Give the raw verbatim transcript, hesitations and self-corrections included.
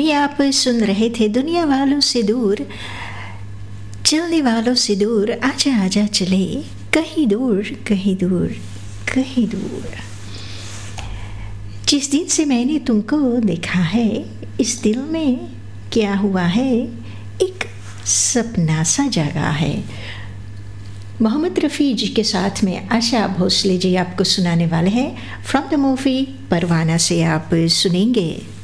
अभी आप सुन रहे थे दुनिया वालों से दूर, चलने वालों से दूर, आजा आजा चले कहीं दूर कहीं दूर कहीं दूर। जिस दिन से मैंने तुमको देखा है, इस दिल में क्या हुआ है, एक सपना सा जागा है। मोहम्मद रफ़ी जी के साथ में आशा भोसले जी आपको सुनाने वाले हैं। फ्रॉम द मूवी परवाना से आप सुनेंगे।